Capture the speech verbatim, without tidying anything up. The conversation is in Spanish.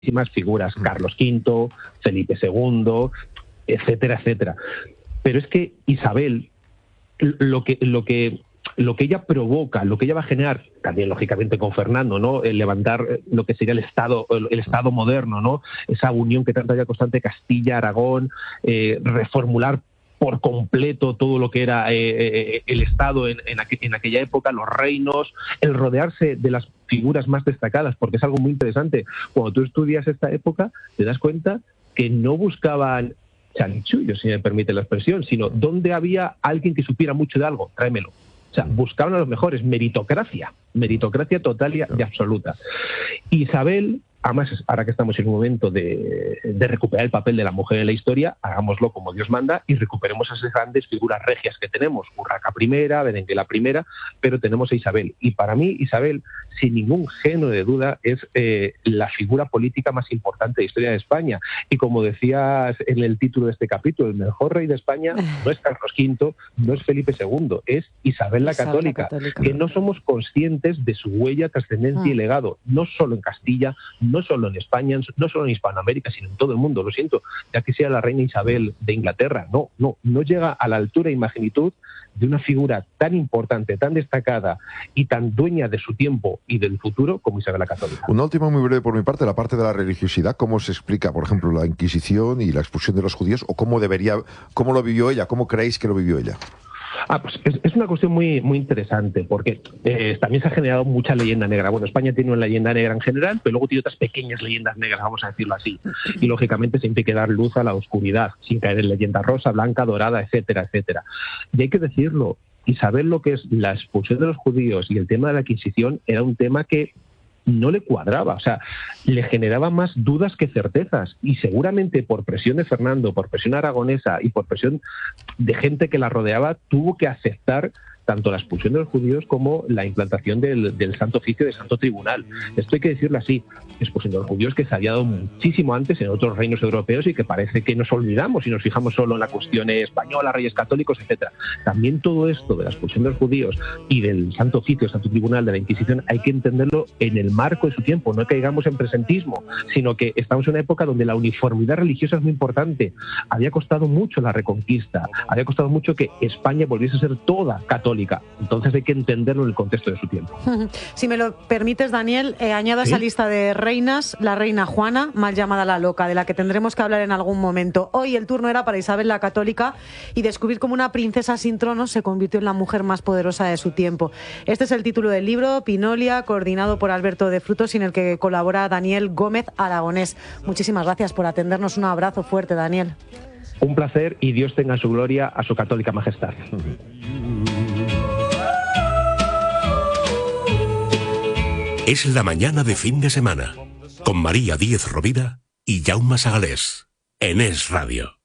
muchísimas figuras, Carlos quinto, Felipe segundo, etcétera, etcétera. Pero es que Isabel, lo que, lo que, lo que ella provoca, lo que ella va a generar, también lógicamente con Fernando, ¿no? El levantar lo que sería el Estado, el Estado moderno, ¿no? Esa unión que trata ya constante Castilla-Aragón, eh, reformular por completo todo lo que era eh, el Estado en, en, aqu en aquella época, los reinos, el rodearse de las figuras más destacadas, porque es algo muy interesante. Cuando tú estudias esta época, te das cuenta que no buscaban chanchullos, si me permite la expresión, sino donde había alguien que supiera mucho de algo, tráemelo. O sea, buscaban a los mejores, meritocracia, meritocracia total y, y absoluta. Isabel, además, ahora que estamos en un momento de, de recuperar el papel de la mujer en la historia, hagámoslo como Dios manda y recuperemos esas grandes figuras regias que tenemos. Urraca primera, Berenguela primera, pero tenemos a Isabel. Y para mí, Isabel, sin ningún género de duda, es eh, la figura política más importante de la historia de España. Y como decías en el título de este capítulo, el mejor rey de España no es Carlos quinto, no es Felipe segundo, es Isabel la Isabel Católica, la Católica, que no somos conscientes de su huella, trascendencia ah. y legado, no solo en Castilla, no solo en España, no solo en Hispanoamérica, sino en todo el mundo. Lo siento, ya que sea la reina Isabel de Inglaterra, no, no, no llega a la altura y magnitud de una figura tan importante, tan destacada y tan dueña de su tiempo y del futuro como Isabel la Católica. Una última muy breve por mi parte, la parte de la religiosidad, ¿cómo se explica, por ejemplo, la Inquisición y la expulsión de los judíos? ¿O cómo debería, cómo lo vivió ella? ¿Cómo creéis que lo vivió ella? Ah, pues es, es una cuestión muy, muy interesante, porque eh, también se ha generado mucha leyenda negra. Bueno, España tiene una leyenda negra en general, pero luego tiene otras pequeñas leyendas negras, vamos a decirlo así. Y lógicamente siempre hay que dar luz a la oscuridad, sin caer en leyenda rosa, blanca, dorada, etcétera, etcétera. Y hay que decirlo, Isabel, lo que es la expulsión de los judíos y el tema de la Inquisición era un tema que no le cuadraba, o sea, le generaba más dudas que certezas, y seguramente por presión de Fernando, por presión aragonesa y por presión de gente que la rodeaba, tuvo que aceptar tanto la expulsión de los judíos como la implantación del, del Santo Oficio del Santo Tribunal. Esto hay que decirlo así, expulsión de los judíos que se había dado muchísimo antes en otros reinos europeos y que parece que nos olvidamos y nos fijamos solo en la cuestión española, reyes católicos, etcétera. También todo esto de la expulsión de los judíos y del Santo Oficio, del Santo Tribunal, de la Inquisición, hay que entenderlo en el marco de su tiempo, no caigamos en presentismo, sino que estamos en una época donde la uniformidad religiosa es muy importante. Había costado mucho la reconquista, había costado mucho que España volviese a ser toda católica. Entonces hay que entenderlo en el contexto de su tiempo. Si me lo permites, Daniel, eh, añado a esa ¿Sí? lista de reinas la reina Juana, mal llamada la loca, de la que tendremos que hablar en algún momento. Hoy el turno era para Isabel la Católica y descubrir cómo una princesa sin trono se convirtió en la mujer más poderosa de su tiempo. Este es el título del libro, Pinolia, coordinado por Alberto de Frutos, y en el que colabora Daniel Gómez Aragonés. Muchísimas gracias por atendernos. Un abrazo fuerte, Daniel. Un placer, y Dios tenga en su gloria a su católica majestad. Es la mañana de fin de semana, con María Díez Rovira y Jaume Sagalés, en Es Radio.